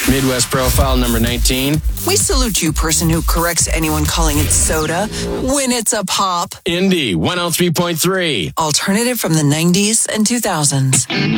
Midwest Profile number 19. We salute you, person who corrects anyone calling it soda when it's a pop. Indy 103.3. Alternative from the 90s and 2000s.